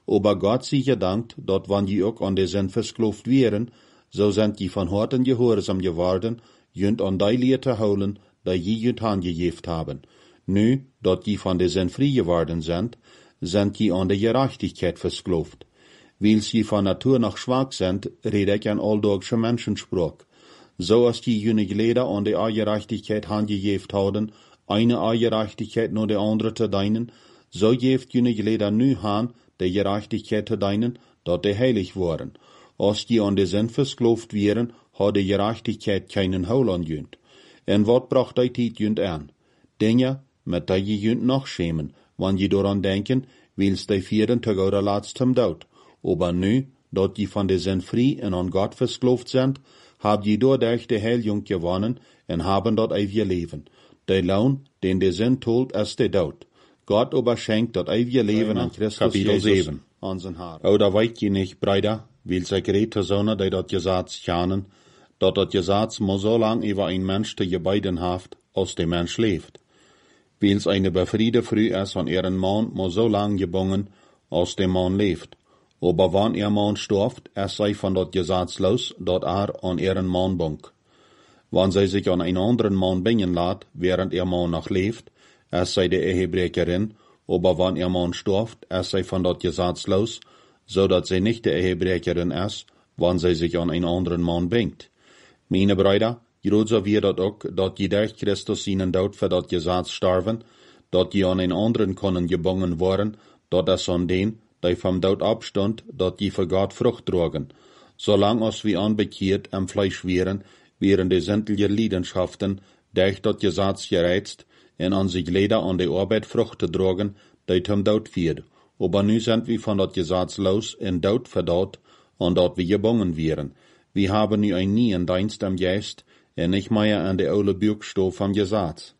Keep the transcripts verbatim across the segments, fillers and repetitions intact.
Aber Gott sei gedankt, dat wann je ook aan de zin verskloofd wären, zo zijn je van harten gehoorzaam geworden, junt aan die leer te houden, dat je junt aangegeven hebben. Nu, dat je van de zin vrij geworden zijn, zijn je aan de gerechtigheid verskloofd. Wils je van natuur nog zwak zijn, red ik een aldaagse menschenspraak. Zoals je jullie geleden aan de ongerechtigheid aangegeven houden, eine ongerechtigheid naar de andere te dienen, zo geeft jullie geleden nu aan de gerechtigheid te dienen, dat de heilig worden. Als die aan de zin verskloofd wären, had de gerechtigheid keinen hol aan junt. En wat bracht die tijd junt aan? Dingen, met die je junt nog schemen, wanneer je daaraan denken, wils die vieren te gouda laatst hem dood. Aber nu, dat je van de zin vrij en aan God verskloofd zijn, heb je doordat de heiljong gewonnen en hebben dat eeuwige leven. De loon, den de zin tolt, is de dood. God aber schenkt dat eeuwige leven aan Christus Jezus aan zijn haar. O, dat weet je niet, Bruder, wils ik reed te zonen die dat gezaads schaanen, dat dat gezaads maar zo lang over een mens te gebeiden heeft, als de mens leeft. Wils eine befriede vrouw is van er man maar zo lang gebonden, als de man leeft. Aber wann er man storft, is zij van dat gezaads los, dat er aan er man bonk. Wann zij zich aan een anderen man bingen laat, während er man nog leeft, is zij de ehebrekerin, aber wann er man storft, is zij van dat gezaads los, zodat zij niet de ehebrekerin is, wann zij zich aan een anderen man bingt. Meine Brüder, groot zo weer dat ook, dat je durch Christus zijn dood voor dat gezaads sterven, dat je aan een anderen konnen gebonden worden, dat is aan den, die vom dood abstond, dat je voor God vrucht drogen. Zolang als we aanbekeerd en vlees wären, wären de sämtliche Leidenschaften durch dat gezaads gereizt en aan zich leden aan de arbeid vrucht te drogen, die hem dood viert. Aber nu sind wir von dat gezaads los en dood verdorrt, aan dat we gebonden wären. Wir haben nu ein nieuwen dienst am Geist en nicht mehr an de oude Buchstof vom gezaads.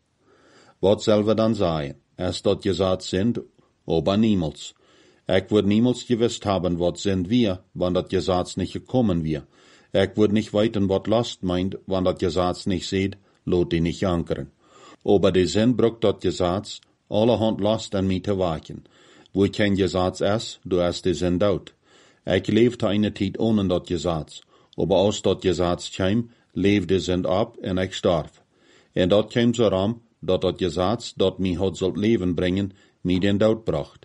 Wat zullen we dan zeggen? Is dat gezaads sind, aber niemals. Ik word niemals gewusst haben, wat sind wir, wann dat gezaads nicht gekommen wir. Ik word nicht weten, wat last meint, wann dat gezaads nicht seht, lot die nicht ankeren. Aber de zin brukt dat gezaads, allerhand last aan mij te waken. Wo kein gezaads is, du is de zin dood. Ik leefde eine tijd ohne dat gezaads, aber als dat gezaads kwam, leefde zin op en ik starf. En dat kwam zo ram, dat dat gezaads, dat mij had zult leven brengen, mij den dood bracht.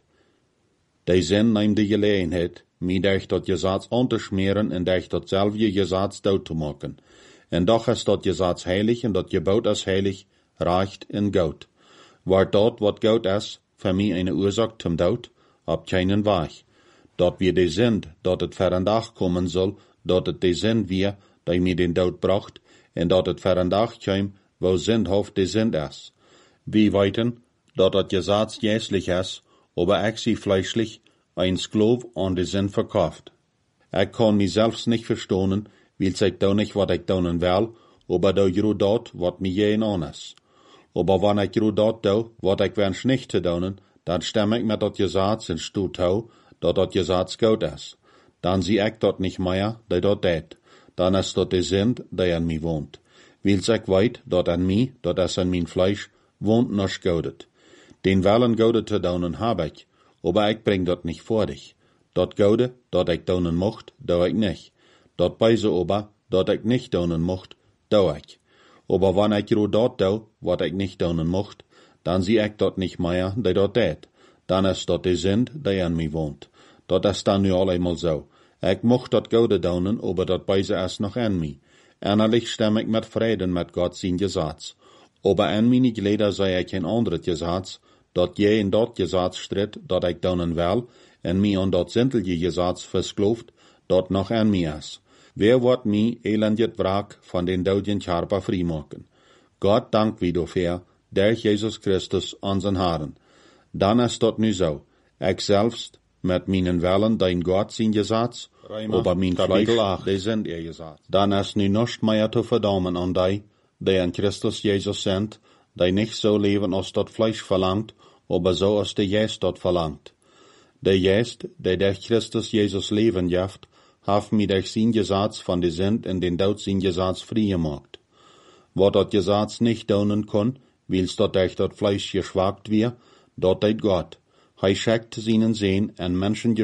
Die zin neemt de gelegenheid, mij durch dat gezaads aan te smeren en durch datzelfde gezaads dood te maken. En doch is dat gezaads heilig en dat gebouwd is heilig, recht en goud. Waar dat wat goud is, voor mij een oorzaak zum dood, op keinen weg. Dat wir de zin, dat het ver een dag komen zal, dat het de zin weer, die mij den dood bracht, en dat het ver een dag kwam, wo zindhoofd de zin is. We weten, dat het gezaads geestlich is, aber ik zie fleischlich, een skloof aan de zin verkauft. Ik kan mijzelfs niet verstonen, wils ik doe niet wat ik doen wil, aber doe je dat wat mij geen aan is. Aber wanneer ik je dat doe, wat ik wens niet te doen, dan stem ik met dat gezaads en stoot hou, dat dat gezaads goed is. Dan zie ik dat niet meer, die dat deed. Dan is dat de zin die in mij woont. Wils ik weet, dat in mij, dat is in mijn vlees, woont nog goudet. Den willen gouden te doen heb ik, aber ik breng dat niet voor dich. Dat gouden, dat ik doen mocht, doe ik niet. Dat bijze aber, dat ik niet doen mocht, doe ik. Aber wanneer ik je dat doe, wat ik niet doen mocht, dan zie ik dat niet meer, die dat deed. Dan is dat de zin die in mij woont. Dat is dan nu al eenmaal zo. Ik mocht dat gouden doen, aber dat bijze is nog in mij. Innerlich stem ik met vrede met God zijn gezaads. Aber in mijn geleden zei ik geen andere gezaads, dat jij in dat gezaads stridt, dat ik doen wil, en mij aan dat zintelje gezaads versklooft, dat nog in mij is. Wer wordt mij elendjet wraak van den doodjen charpa vrijmaken? God dank wie daarvoor, durch Jezus Christus aan zijn haren. Dan is dat nu zo. Ik zelfs, met mijn willen, dein God zijn gezaads, aber mijn vlees, die zijn er gezaads. Dan is nu niets meer te verdammen aan die, die in Christus Jezus zijn, die niet zo leven als dat vlees verlangt, aber zo als de Geest dat verlangt. De Geest, die durch Christus Jezus leven geeft, heeft mij durch zijn gezaads van de zend en den dood zijn gezaads vrijgemaakt. Wat dat gezaads niet doen kon, wils dat durch dat vlees geschwakt weer, dat deed God. Hij schickt zijn zin en mensen